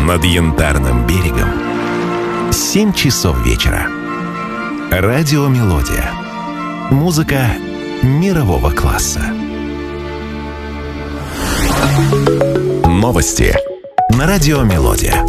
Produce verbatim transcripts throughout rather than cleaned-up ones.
Над Янтарным берегом семь часов вечера. Радиомелодия. Музыка мирового класса. Новости на Радиомелодия.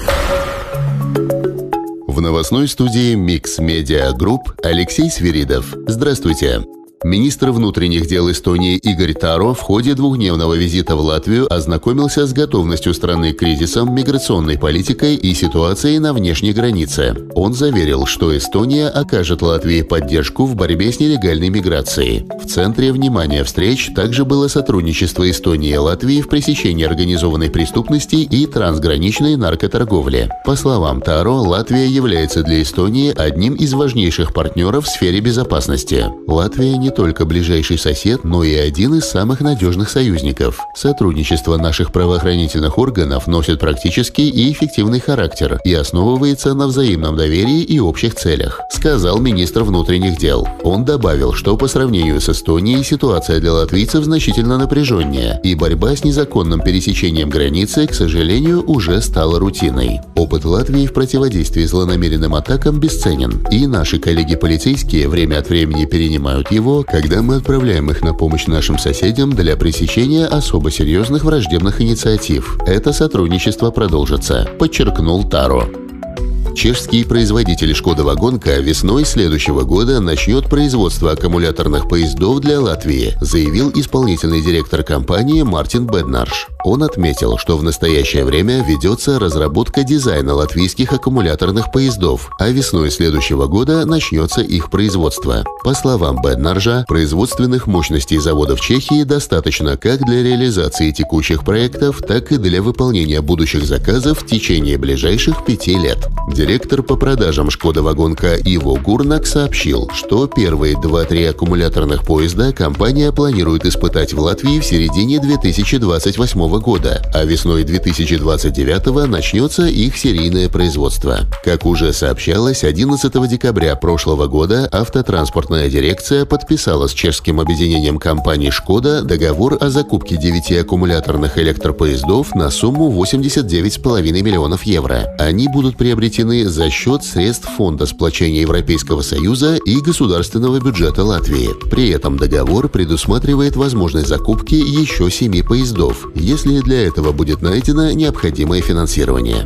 В новостной студии Mix Media Group Алексей Свиридов. Здравствуйте. Министр внутренних дел Эстонии Игорь Таро в ходе двухдневного визита в Латвию ознакомился с готовностью страны к кризисам, миграционной политикой и ситуацией на внешней границе. Он заверил, что Эстония окажет Латвии поддержку в борьбе с нелегальной миграцией. В центре внимания встреч также было сотрудничество Эстонии и Латвии в пресечении организованной преступности и трансграничной наркоторговли. По словам Таро, Латвия является для Эстонии одним из важнейших партнеров в сфере безопасности. Латвия не Не только ближайший сосед, но и один из самых надежных союзников. Сотрудничество наших правоохранительных органов носит практический и эффективный характер и основывается на взаимном доверии и общих целях, сказал министр внутренних дел. Он добавил, что по сравнению с Эстонией ситуация для латвийцев значительно напряженнее, и борьба с незаконным пересечением границы, к сожалению, уже стала рутиной. Опыт Латвии в противодействии злонамеренным атакам бесценен, и наши коллеги-полицейские время от времени перенимают его, когда мы отправляем их на помощь нашим соседям для пресечения особо серьезных враждебных инициатив. Это сотрудничество продолжится, подчеркнул Таро. Чешский производитель «Шкода Вагонка» весной следующего года начнет производство аккумуляторных поездов для Латвии, заявил исполнительный директор компании Мартин Беднарш. Он отметил, что в настоящее время ведется разработка дизайна латвийских аккумуляторных поездов, а весной следующего года начнется их производство. По словам Беднаржа, производственных мощностей завода в Чехии достаточно как для реализации текущих проектов, так и для выполнения будущих заказов в течение ближайших пяти лет. Директор по продажам «Шкода Вагонка» Иво Гурнак сообщил, что первые два-три аккумуляторных поезда компания планирует испытать в Латвии в середине две тысячи двадцать восьмого года, а весной две тысячи двадцать девятого начнется их серийное производство. Как уже сообщалось, одиннадцатого декабря прошлого года автотранспортная дирекция подписала с чешским объединением компаний «Шкода» договор о закупке девяти аккумуляторных электропоездов на сумму восемьдесят девять целых пять десятых миллионов евро. Они будут приобретены за счет средств Фонда сплочения Европейского Союза и государственного бюджета Латвии. При этом договор предусматривает возможность закупки еще семи поездов, если для этого будет найдено необходимое финансирование.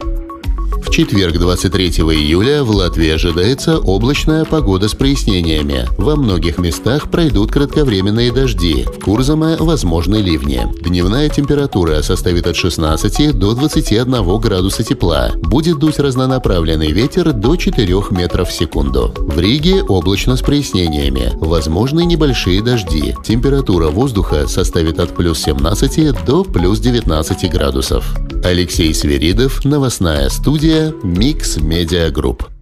В четверг, двадцать третьего июля, в Латвии ожидается облачная погода с прояснениями. Во многих местах пройдут кратковременные дожди. В Курзаме возможны ливни. Дневная температура составит от шестнадцати до двадцати одного градуса тепла. Будет дуть разнонаправленный ветер до четырёх метров в секунду. В Риге облачно с прояснениями. Возможны небольшие дожди. Температура воздуха составит от плюс семнадцати до плюс девятнадцати градусов. Алексей Свиридов, новостная студия Mix Media Group.